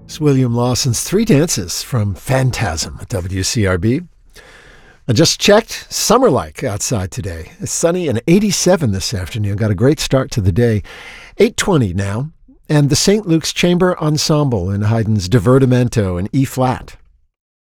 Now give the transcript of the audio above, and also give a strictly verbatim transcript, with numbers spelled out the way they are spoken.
It's William Lawson's Three Dances from Phantasm at W C R B. I just checked, summer-like outside today. It's sunny and eighty-seven this afternoon. Got a great start to the day. eight twenty now, and the Saint Luke's Chamber Ensemble in Haydn's Divertimento in E-flat